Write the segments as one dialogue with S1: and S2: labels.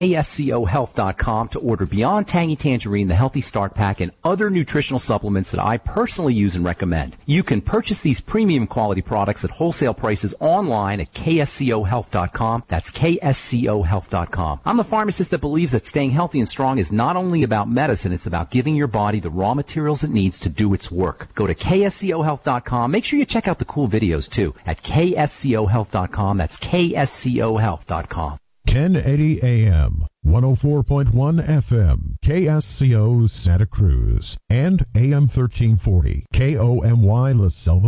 S1: ASCOhealth.com to order Beyond Tangy Tangerine, the Healthy Start Pack, and other nutritional supplements that I personally use and recommend. You can purchase these premium quality products at wholesale prices online at KSCOhealth.com. That's KSCOhealth.com. I'm the pharmacist that believes that staying healthy and strong is not only about medicine, it's about giving your body the raw materials it needs to do its work. Go to KSCOhealth.com. Make sure you check out the cool videos too at KSCOhealth.com. That's KSCOhealth.com.
S2: 1080 AM, 104.1 FM, KSCO Santa Cruz, and AM 1340, KOMY La Selva.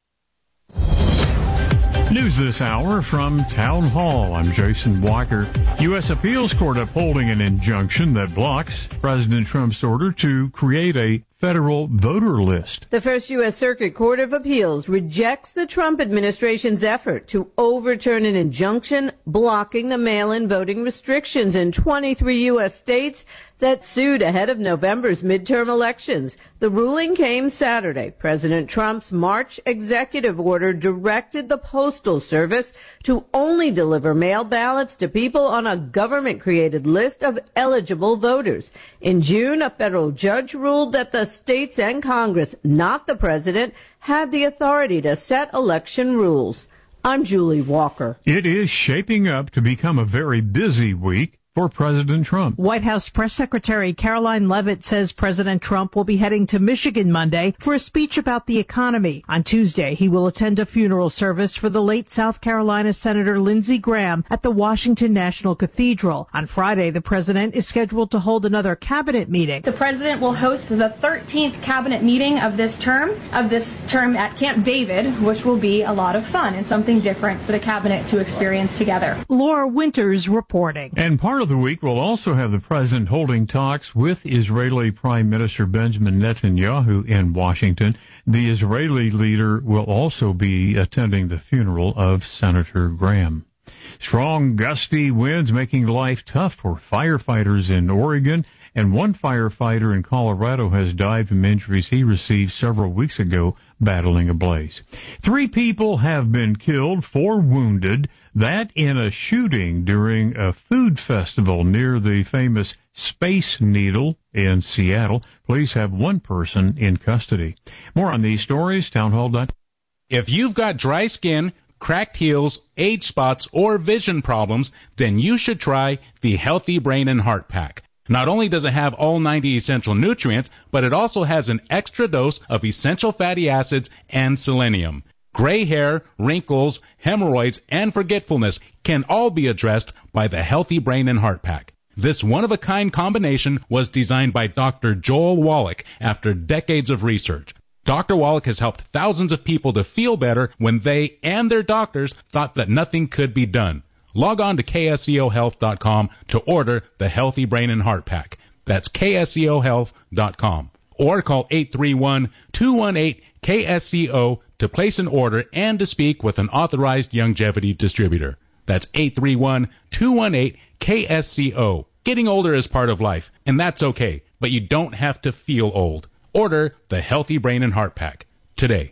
S3: News this hour from Town Hall. I'm Jason Walker. U.S. Appeals Court upholding an injunction that blocks President Trump's order to create a federal voter list.
S4: The First U.S. Circuit Court of Appeals rejects the Trump administration's effort to overturn an injunction blocking the mail-in voting restrictions in 23 U.S. states that sued ahead of November's midterm elections. The ruling came Saturday. President Trump's March executive order directed the Postal Service to only deliver mail ballots to people on a government-created list of eligible voters. In June, a federal judge ruled that the states and Congress, not the president, had the authority to set election rules. I'm Julie Walker.
S3: It is shaping up to become a very busy week for President Trump.
S5: White House Press Secretary Caroline Leavitt says President Trump will be heading to Michigan Monday for a speech about the economy. On Tuesday, he will attend a funeral service for the late South Carolina Senator Lindsey Graham at the Washington National Cathedral. On Friday, the president is scheduled to hold another cabinet meeting.
S6: The president will host the 13th cabinet meeting of this term at Camp David, which will be a lot of fun and something different for the cabinet to experience together.
S5: Laura Winters reporting.
S3: And part of the week will also have the president holding talks with Israeli Prime Minister Benjamin Netanyahu in Washington. The Israeli leader will also be attending the funeral of Senator Graham. Strong, gusty winds making life tough for firefighters in Oregon, and one firefighter in Colorado has died from injuries he received several weeks ago battling a blaze. 3 people have been killed, 4 wounded, that in a shooting during a food festival near the famous Space Needle in Seattle. Police have 1 person in custody. More on these stories, townhall.com.
S7: If you've got dry skin, cracked heels, age spots, or vision problems, then you should try the Healthy Brain and Heart Pack. Not only does it have all 90 essential nutrients, but it also has an extra dose of essential fatty acids and selenium. Gray hair, wrinkles, hemorrhoids, and forgetfulness can all be addressed by the Healthy Brain and Heart Pack. This one-of-a-kind combination was designed by Dr. Joel Wallach after decades of research. Dr. Wallach has helped thousands of people to feel better when they and their doctors thought that nothing could be done. Log on to KSCOhealth.com to order the Healthy Brain and Heart Pack. That's KSCOhealth.com. Or call 831-218-KSCO to place an order and to speak with an authorized longevity distributor. That's 831-218-KSCO. Getting older is part of life, and that's okay, but you don't have to feel old. Order the Healthy Brain and Heart Pack today.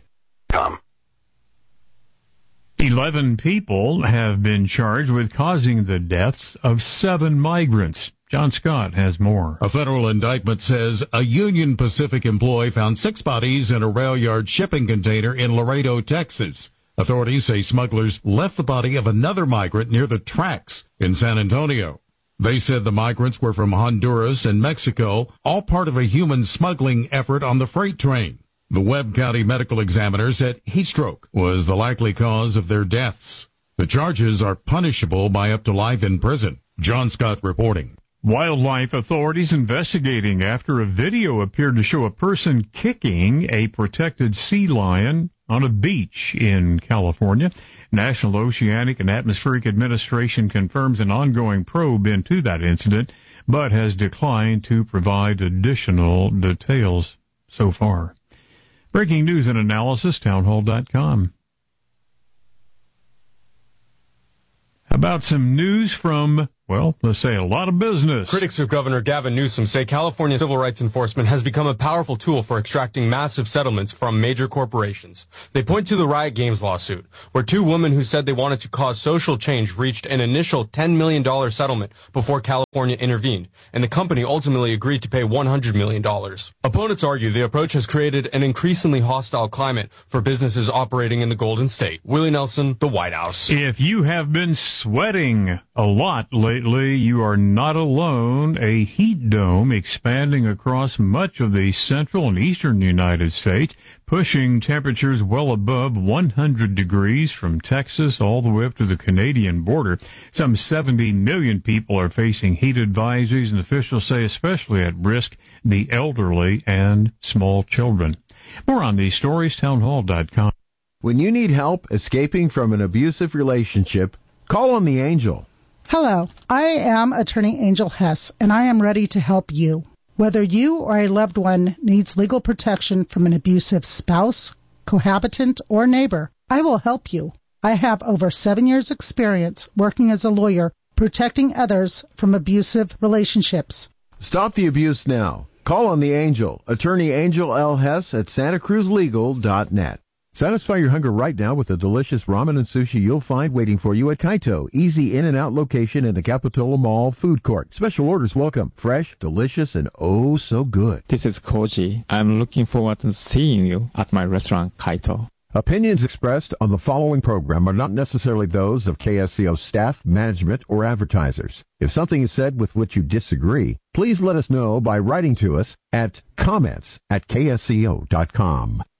S3: 11 people have been charged with causing the deaths of 7 migrants. John Scott has more.
S2: A federal indictment says a Union Pacific employee found 6 bodies in a rail yard shipping container in Laredo, Texas. Authorities say smugglers left the body of another migrant near the tracks in San Antonio. They said the migrants were from Honduras and Mexico, all part of a human smuggling effort on the freight train. The Webb County Medical Examiner said heat stroke was the likely cause of their deaths. The charges are punishable by up to life in prison. John Scott reporting.
S3: Wildlife authorities investigating after a video appeared to show a person kicking a protected sea lion on a beach in California. National Oceanic and Atmospheric Administration confirms an ongoing probe into that incident, but has declined to provide additional details so far. Breaking news and analysis, townhall.com. How about some news from well, let's say a lot of business.
S8: Critics of Governor Gavin Newsom say California civil rights enforcement has become a powerful tool for extracting massive settlements from major corporations. They point to the Riot Games lawsuit, where two women who said they wanted to cause social change reached an initial $10 million settlement before California intervened, and the company ultimately agreed to pay $100 million. Opponents argue the approach has created an increasingly hostile climate for businesses operating in the Golden State. Willie Nelson, the White House.
S3: If you have been sweating a lot lately, you are not alone. A heat dome expanding across much of the central and eastern United States, pushing temperatures well above 100 degrees from Texas all the way up to the Canadian border. Some 70 million people are facing heat advisories, and officials say especially at risk the elderly and small children. More on these stories, townhall.com.
S9: When you need help escaping from an abusive relationship, call on the Angel.
S10: Hello, I am attorney Angel Hess, and I am ready to help you. Whether you or a loved one needs legal protection from an abusive spouse, cohabitant, or neighbor, I will help you. I have over 7 years' experience working as a lawyer protecting others from abusive relationships.
S9: Stop the abuse now. Call on the Angel, attorney Angel L. Hess at SantaCruzLegal.net. Satisfy your hunger right now with the delicious ramen and sushi you'll find waiting for you at Kaito, easy in and out location in the Capitola Mall food court. Special orders welcome, fresh, delicious, and oh so good.
S11: This is Koji. I'm looking forward to seeing you at my restaurant, Kaito.
S9: Opinions expressed on the following program are not necessarily those of KSCO staff, management, or advertisers. If something is said with which you disagree, please let us know by writing to us at comments@ksco.com.